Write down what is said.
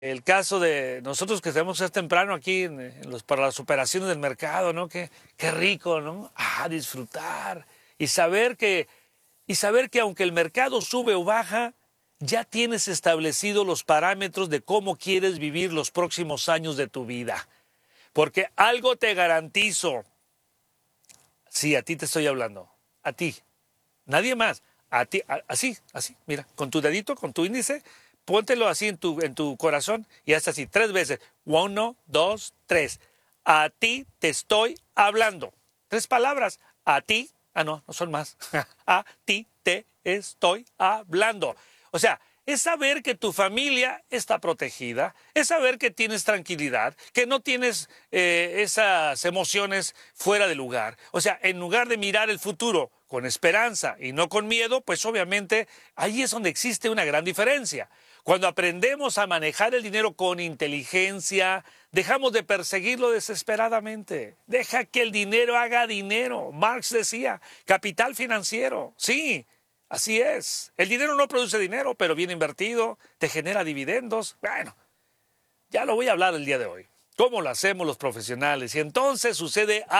el caso de nosotros que tenemos que estar temprano aquí para las operaciones del mercado, ¿no? Qué rico, ¿no? Disfrutar y saber que aunque el mercado sube o baja, ya tienes establecido los parámetros de cómo quieres vivir los próximos años de tu vida. Porque algo te garantizo, sí, a ti te estoy hablando, a ti, nadie más, a ti, así, mira, con tu dedito, con tu índice, póntelo así en tu corazón y haz así 3 veces. 1, 2, 3. A ti te estoy hablando. 3 palabras. A ti, no son más. A ti te estoy hablando. O sea, es saber que tu familia está protegida, es saber que tienes tranquilidad, que no tienes esas emociones fuera de lugar. O sea, en lugar de mirar el futuro con esperanza y no con miedo, pues obviamente ahí es donde existe una gran diferencia. Cuando aprendemos a manejar el dinero con inteligencia, dejamos de perseguirlo desesperadamente. Deja que el dinero haga dinero. Marx decía, capital financiero. Sí, así es. El dinero no produce dinero, pero bien invertido, te genera dividendos. Bueno, ya lo voy a hablar el día de hoy. ¿Cómo lo hacemos los profesionales? Y entonces sucede